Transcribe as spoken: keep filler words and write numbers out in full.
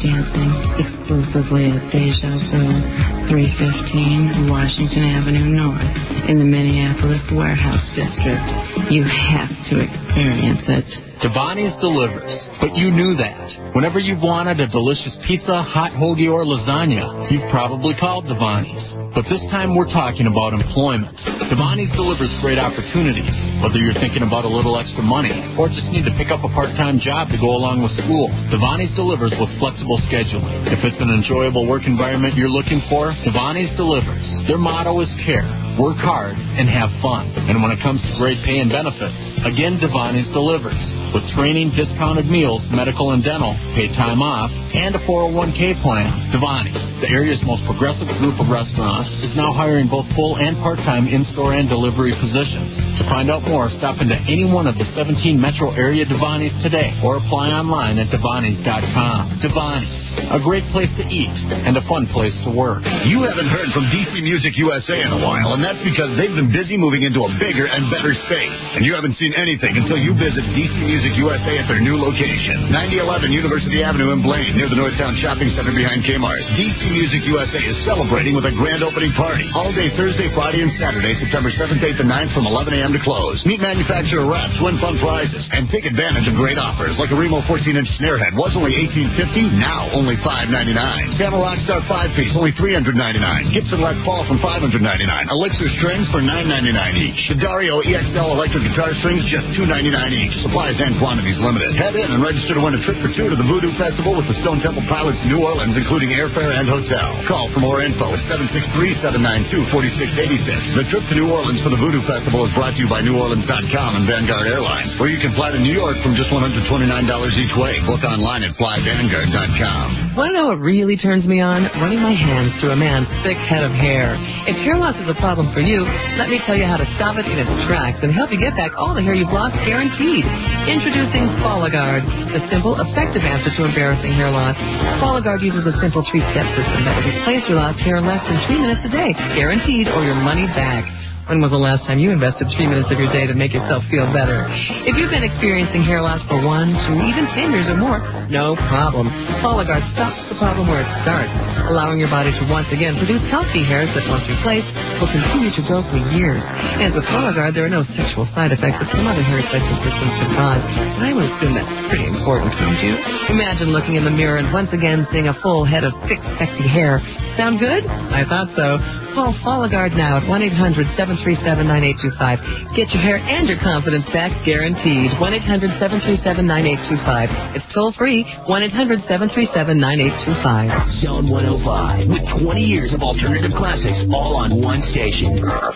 dancing exclusively at Deja Vu, three fifteen Washington Avenue North in the Minneapolis Warehouse District. You have to experience it. Devani's delivers, but you knew that. Whenever you've wanted a delicious pizza, hot hoagie, or lasagna, you've probably called Devani's. But this time we're talking about employment. Devani's delivers great opportunities, whether you're thinking about a little extra money or just need to pick up a part-time job to go along with school. Devani's delivers with flexible scheduling. If it's an enjoyable work environment you're looking for, Devani's delivers. Their motto is care, work hard, and have fun. And when it comes to great pay and benefits, again, Devani's delivers. With training, discounted meals, medical and dental, paid time off, and a four oh one k plan. Devani's, the area's most progressive group of restaurants, is now hiring both full and part-time in-store and delivery positions. To find out more, stop into any one of the seventeen metro area Devani's today or apply online at Devanis dot com. Devani's, a great place to eat and a fun place to work. You haven't heard from D C Music U S A in a while, and that's because they've been busy moving into a bigger and better space. And you haven't seen anything until you visit D C Music U S A at their new location, ninety eleven University Avenue in Blaine, near the Northtown Shopping Center behind Kmart. D C Music U S A is celebrating with a grand opening party all day Thursday, Friday, and Saturday, September seventh, eighth, and ninth from eleven a.m. to close. Meet manufacturer reps, win fun prizes, and take advantage of great offers like a Remo fourteen inch snare head was only eighteen fifty, now only five ninety-nine. Gamma Rockstar five piece, only three hundred ninety-nine. Gibson Les Paul from five hundred ninety-nine. Elixir strings for nine ninety-nine each. The Dario E X L electric guitar strings just two ninety-nine each. Supplies and quantities limited. Head in and register to win a trip for two to the Voodoo Festival with the Stone Temple Pilots New Orleans, including airfare and hotel. Call for more info at seven six three, seven nine two, four six eight six. The trip to New Orleans for the Voodoo Festival is brought to you by New Orleans dot com and Vanguard Airlines, where you can fly to New York from just one hundred twenty-nine dollars each way. Book online at fly vanguard dot com. Want to know what really turns me on? Running my hands through a man's thick head of hair. If hair loss is a problem for you, let me tell you how to stop it in its tracks and help you get back all the hair you've lost guaranteed. Introducing Folligard, the simple, effective answer to embarrassing hair loss. Folligard uses a simple three-step system that will replace your lost hair in less than three minutes a day, guaranteed, or your money back. When was the last time you invested three minutes of your day to make yourself feel better? If you've been experiencing hair loss for one, two, even ten years or more, no problem. Folligard stops the problem where it starts, allowing your body to once again produce healthy hairs that, once replaced, will continue to grow for years. And with Folligard, there are no sexual side effects that some other hair replacement systems can cause. And I would assume that's pretty important, don't you? Imagine looking in the mirror and once again seeing a full head of thick, sexy hair. Sound good? I thought so. Call Folligard now at one eight hundred, seven three seven, nine eight two five. Get your hair and your confidence back guaranteed. one eight hundred, seven three seven, nine eight two five. It's toll free. one eight hundred, seven three seven, nine eight two five. Zone one oh five with twenty years of alternative classics all on one station.